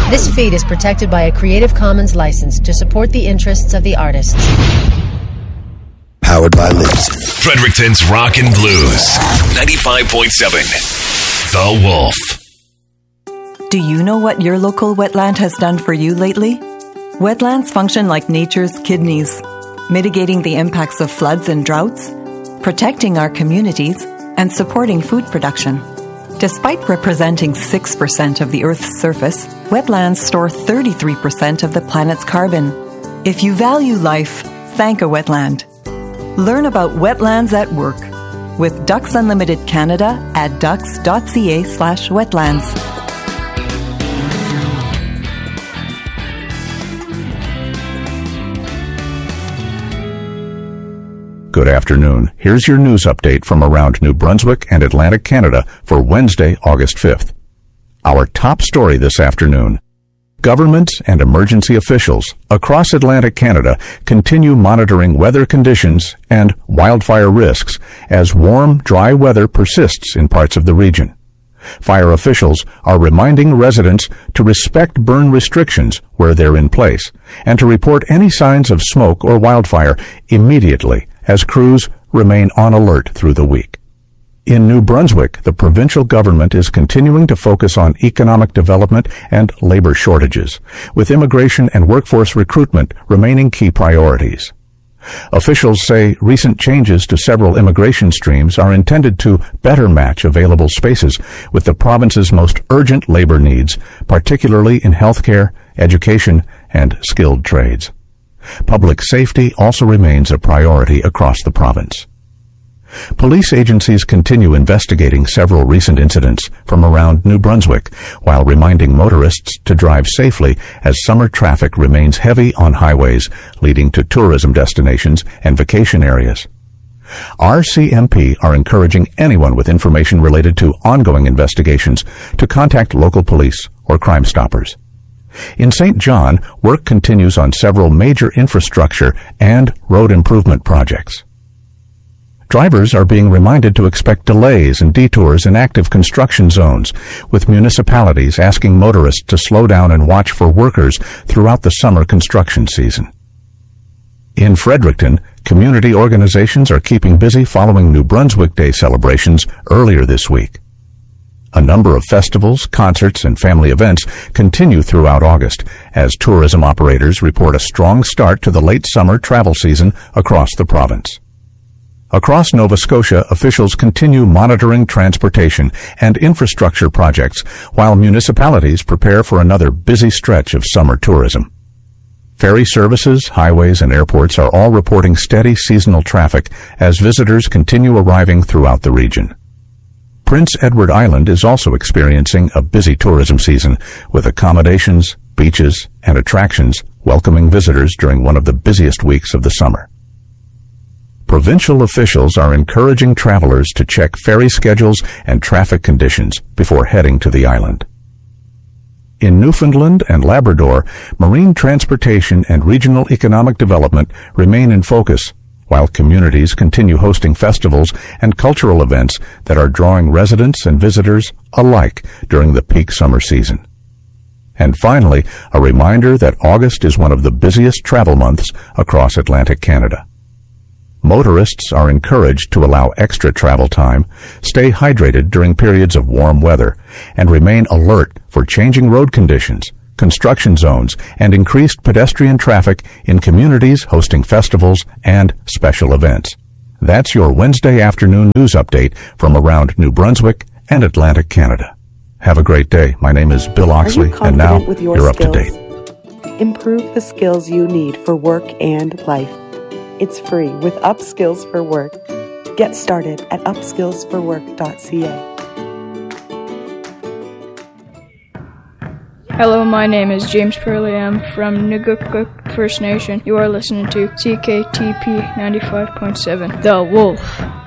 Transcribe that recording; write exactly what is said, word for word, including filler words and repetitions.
This feed is protected by a Creative Commons license to support the interests of the artists. Powered by Libsyn. Fredericton's Rock and Blues. ninety-five point seven. The Wolf. Do you know what your local wetland has done for you lately? Wetlands function like nature's kidneys, mitigating the impacts of floods and droughts, protecting our communities, and supporting food production. Despite representing six percent of the Earth's surface, wetlands store thirty-three percent of the planet's carbon. If you value life, thank a wetland. Learn about wetlands at work with Ducks Unlimited Canada at ducks.ca slash wetlands. Good afternoon. Here's your news update from around New Brunswick and Atlantic Canada for Wednesday, August fifth. Our top story this afternoon. Governments and emergency officials across Atlantic Canada continue monitoring weather conditions and wildfire risks as warm, dry weather persists in parts of the region. Fire officials are reminding residents to respect burn restrictions where they're in place and to report any signs of smoke or wildfire immediately as crews remain on alert through the week. In New Brunswick, the provincial government is continuing to focus on economic development and labor shortages, with immigration and workforce recruitment remaining key priorities. Officials say recent changes to several immigration streams are intended to better match available spaces with the province's most urgent labor needs, particularly in healthcare, education, and skilled trades. Public safety also remains a priority across the province. Police agencies continue investigating several recent incidents from around New Brunswick, while reminding motorists to drive safely as summer traffic remains heavy on highways leading to tourism destinations and vacation areas. R C M P are encouraging anyone with information related to ongoing investigations to contact local police or Crime Stoppers. In Saint John, work continues on several major infrastructure and road improvement projects. Drivers are being reminded to expect delays and detours in active construction zones, with municipalities asking motorists to slow down and watch for workers throughout the summer construction season. In Fredericton, community organizations are keeping busy following New Brunswick Day celebrations earlier this week. A number of festivals, concerts, and family events continue throughout August as tourism operators report a strong start to the late summer travel season across the province. Across Nova Scotia, officials continue monitoring transportation and infrastructure projects while municipalities prepare for another busy stretch of summer tourism. Ferry services, highways, and airports are all reporting steady seasonal traffic as visitors continue arriving throughout the region. Prince Edward Island is also experiencing a busy tourism season with accommodations, beaches, and attractions welcoming visitors during one of the busiest weeks of the summer. Provincial officials are encouraging travelers to check ferry schedules and traffic conditions before heading to the island. In Newfoundland and Labrador, marine transportation and regional economic development remain in focus, while communities continue hosting festivals and cultural events that are drawing residents and visitors alike during the peak summer season. And finally, a reminder that August is one of the busiest travel months across Atlantic Canada. Motorists are encouraged to allow extra travel time, stay hydrated during periods of warm weather, and remain alert for changing road conditions, construction zones, and increased pedestrian traffic in communities hosting festivals and special events. That's your Wednesday afternoon news update from around New Brunswick and Atlantic Canada. Have a great day. My name is Bill Oxley, and now you're up to date. Improve the skills you need for work and life. It's free with Upskills for Work. Get started at upskills for work dot c a. Hello, my name is James Purley. I'm from Nugukuk First Nation. You are listening to C K T P ninety-five point seven, The Wolf.